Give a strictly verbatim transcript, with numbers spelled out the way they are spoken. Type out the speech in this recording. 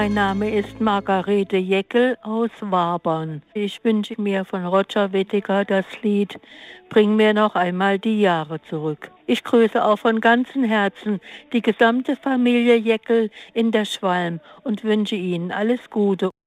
Mein Name ist Margarete Jeckel aus Wabern. Ich wünsche mir von Roger Whittaker das Lied Bring mir noch einmal die Jahre zurück. Ich grüße auch von ganzem Herzen die gesamte Familie Jeckel in der Schwalm und wünsche Ihnen alles Gute.